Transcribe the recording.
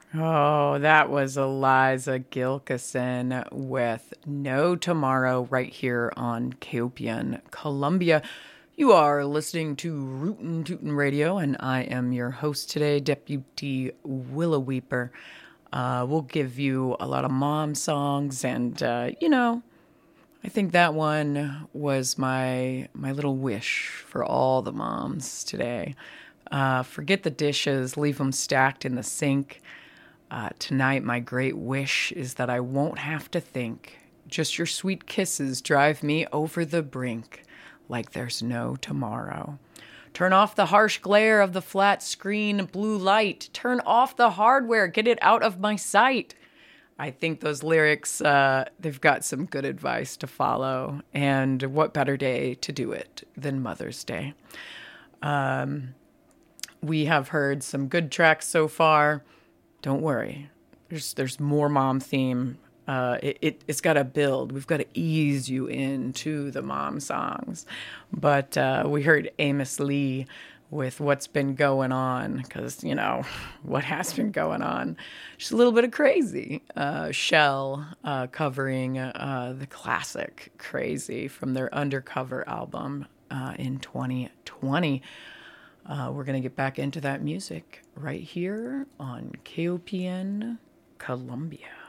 Oh, that was Eliza Gilkison with No Tomorrow right here on Kaopian Columbia. You are listening to Rootin' Tootin' Radio, and I am your host today, Deputy Willow Weeper. We'll give you a lot of mom songs, and I think that one was my little wish for all the moms today. Forget the dishes, leave them stacked in the sink. Tonight, my great wish is that I won't have to think. Just your sweet kisses drive me over the brink like there's no tomorrow. Turn off the harsh glare of the flat screen blue light. Turn off the hardware. Get it out of my sight. I think those lyrics, they've got some good advice to follow. And what better day to do it than Mother's Day? We have heard some good tracks so far. Don't worry. There's more mom theme. It's got to build. We've got to ease you into the mom songs. But we heard Amos Lee with What's Been Going On, because, what has been going on? Just a little bit of crazy. Shell covering the classic Crazy from their Undercover album in 2020. We're going to get back into that music right here on KOPN Columbia.